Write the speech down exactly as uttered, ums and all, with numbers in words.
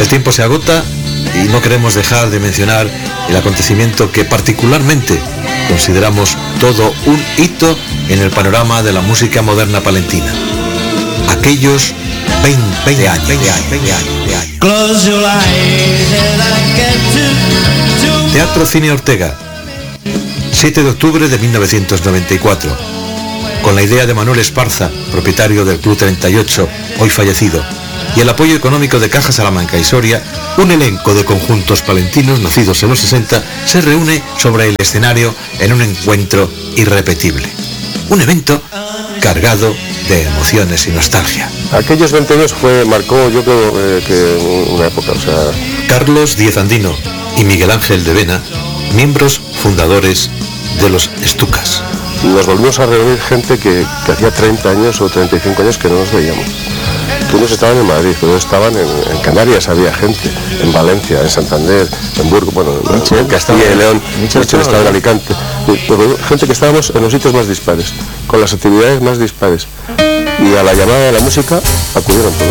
El tiempo se agota y no queremos dejar de mencionar el acontecimiento que particularmente consideramos todo un hito en el panorama de la música moderna palentina. Aquellos veinte años. Teatro Cine Ortega, siete de octubre de mil novecientos noventa y cuatro. Con la idea de Manuel Esparza, propietario del Club treinta y ocho, hoy fallecido, y el apoyo económico de Caja Salamanca y Soria, un elenco de conjuntos palentinos nacidos en los sesenta se reúne sobre el escenario en un encuentro irrepetible. Un evento cargado de emociones y nostalgia. Aquellos veinte años fue, marcó yo creo eh, que una época, o sea... Carlos Díez Andino y Miguel Ángel de Vena, miembros fundadores de los Estucas. Nos volvimos a reunir gente que, que hacía treinta años o treinta y cinco años que no nos veíamos. Unos estaban en Madrid, otros estaban en, en Canarias, había gente, en Valencia, en Santander, en Burgos, bueno, Michel, en Castilla y León, Michel estaba en Alicante. Bueno, gente que estábamos en los sitios más dispares, con las actividades más dispares. Y a la llamada de la música acudieron todos.